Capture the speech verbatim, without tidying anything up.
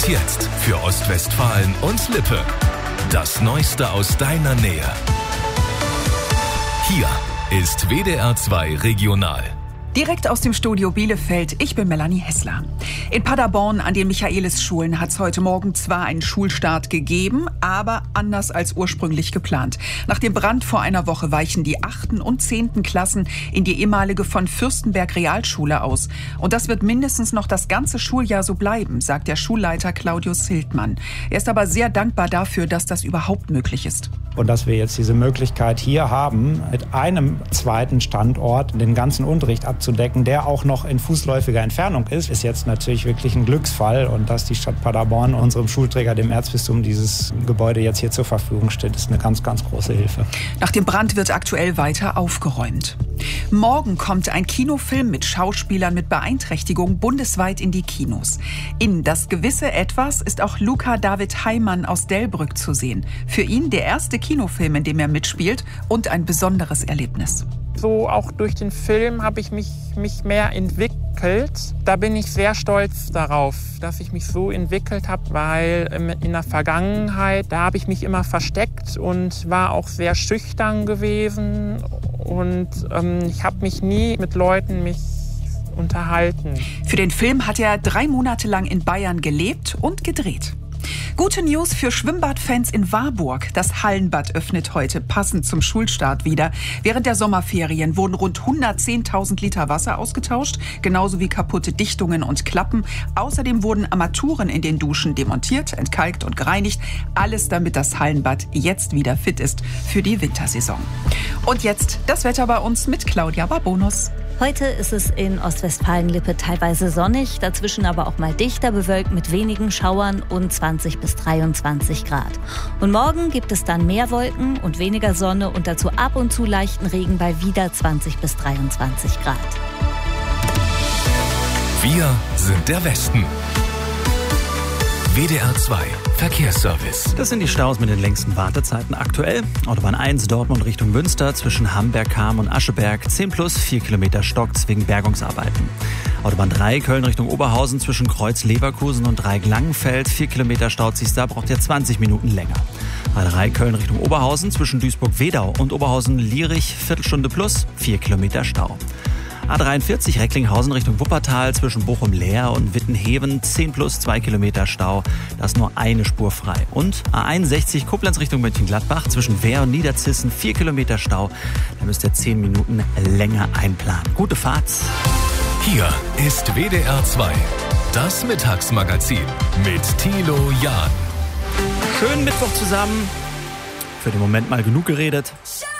Und jetzt für Ostwestfalen und Lippe. Das Neueste aus deiner Nähe. Hier ist W D R zwei Regional. Direkt aus dem Studio Bielefeld, ich bin Melanie Hessler. In Paderborn an den Michaelis-Schulen hat es heute Morgen zwar einen Schulstart gegeben, aber anders als ursprünglich geplant. Nach dem Brand vor einer Woche weichen die achten und zehnten Klassen in die ehemalige von Fürstenberg Realschule aus. Und das wird mindestens noch das ganze Schuljahr so bleiben, sagt der Schulleiter Claudius Hildmann. Er ist aber sehr dankbar dafür, dass das überhaupt möglich ist. Und dass wir jetzt diese Möglichkeit hier haben, mit einem zweiten Standort den ganzen Unterricht abzudecken, der auch noch in fußläufiger Entfernung ist, ist jetzt natürlich wirklich ein Glücksfall. Und dass die Stadt Paderborn unserem Schulträger, dem Erzbistum, dieses Gebäude jetzt hier zur Verfügung steht, ist eine ganz, ganz große Hilfe. Nach dem Brand wird aktuell weiter aufgeräumt. Morgen kommt ein Kinofilm mit Schauspielern mit Beeinträchtigung bundesweit in die Kinos. In Das gewisse Etwas ist auch Luca David Heimann aus Delbrück zu sehen. Für ihn der erste Kinofilm, in dem er mitspielt und ein besonderes Erlebnis. So auch durch den Film habe ich mich, mich mehr entwickelt. Da bin ich sehr stolz darauf, dass ich mich so entwickelt habe, weil in der Vergangenheit, da habe ich mich immer versteckt und war auch sehr schüchtern gewesen. Und ähm, ich habe mich nie mit Leuten mich unterhalten. Für den Film hat er drei Monate lang in Bayern gelebt und gedreht. Gute News für Schwimmbadfans in Warburg. Das Hallenbad öffnet heute, passend zum Schulstart wieder. Während der Sommerferien wurden rund hundertzehntausend Liter Wasser ausgetauscht, genauso wie kaputte Dichtungen und Klappen. Außerdem wurden Armaturen in den Duschen demontiert, entkalkt und gereinigt. Alles, damit das Hallenbad jetzt wieder fit ist für die Wintersaison. Und jetzt das Wetter bei uns mit Claudia Barbonus. Heute ist es in Ostwestfalen-Lippe teilweise sonnig, dazwischen aber auch mal dichter bewölkt mit wenigen Schauern und zwanzig bis dreiundzwanzig Grad. Und morgen gibt es dann mehr Wolken und weniger Sonne und dazu ab und zu leichten Regen bei wieder zwanzig bis dreiundzwanzig Grad. Wir sind der Westen. W D R zwei Verkehrsservice. Das sind die Staus mit den längsten Wartezeiten aktuell. Autobahn eins Dortmund Richtung Münster zwischen Hamberg, Cham und Ascheberg zehn plus, vier Kilometer stockt wegen Bergungsarbeiten. Autobahn drei Köln Richtung Oberhausen zwischen Kreuz Leverkusen und Dreieck Langenfeld vier Kilometer staut sich da, braucht ihr zwanzig Minuten länger. A drei Köln Richtung Oberhausen zwischen Duisburg-Wedau und Oberhausen-Lierich Viertelstunde plus, vier Kilometer Stau. A dreiundvierzig Recklinghausen Richtung Wuppertal zwischen Bochum-Leer und Wittenheven zehn plus, zwei Kilometer Stau. Da ist nur eine Spur frei. Und A einundsechzig Koblenz Richtung Mönchengladbach zwischen Wehr und Niederzissen vier Kilometer Stau. Da müsst ihr zehn Minuten länger einplanen. Gute Fahrt. Hier ist W D R zwei, das Mittagsmagazin mit Thilo Jahn. Schönen Mittwoch zusammen. Für den Moment mal genug geredet.